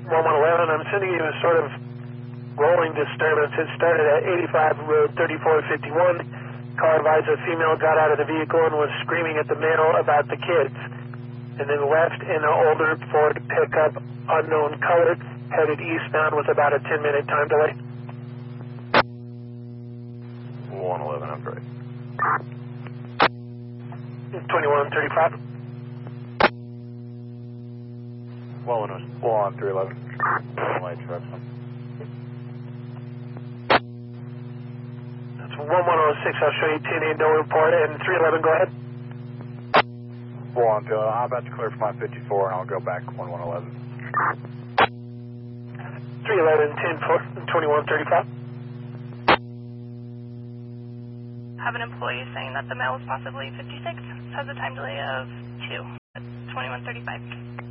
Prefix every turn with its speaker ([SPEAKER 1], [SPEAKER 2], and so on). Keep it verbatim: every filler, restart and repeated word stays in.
[SPEAKER 1] one one one one, I'm sending you a sort of rolling disturbance. It started at eighty-five Road thirty-four fifty-one. Car advised a female got out of the vehicle and was screaming at the male about the kids, and then left in an older Ford pickup, unknown color, headed eastbound with about a ten minute time delay.
[SPEAKER 2] one eleven, I'm great.
[SPEAKER 1] twenty-one thirty-five.
[SPEAKER 2] Well, one well on three eleven. Light truck.
[SPEAKER 1] That's one one oh six. I'll show you T N A, no report, and three eleven, go ahead.
[SPEAKER 2] Well on two, I'm about to clear for my fifty-four, and I'll go back one one eleven.
[SPEAKER 1] three eleven, ten four, twenty-one thirty-five.
[SPEAKER 3] Have an employee saying that the male was possibly fifty-six, has a time delay of two, twenty-one thirty-five.